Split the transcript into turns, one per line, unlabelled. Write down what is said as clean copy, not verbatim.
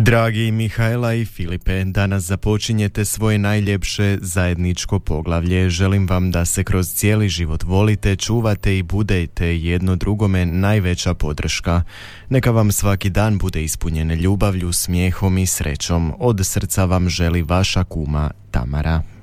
Dragi Mihajla i Filipe, danas započinjete svoje najljepše zajedničko poglavlje. Želim vam da se kroz cijeli život volite, čuvate i budete jedno drugome najveća podrška. Neka vam svaki dan bude ispunjen ljubavlju, smijehom i srećom. Od srca vam želi vaša kuma Tamara.